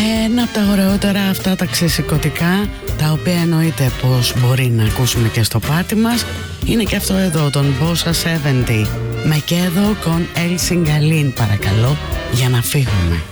Ένα από τα ωραιότερα αυτά τα ξεσηκωτικά, τα οποία εννοείται πως μπορεί να ακούσουμε και στο πάτι μας, είναι και αυτό εδώ, τον Bossa 70. Με κέδο con El Singalín, παρακαλώ, για να φύγουμε.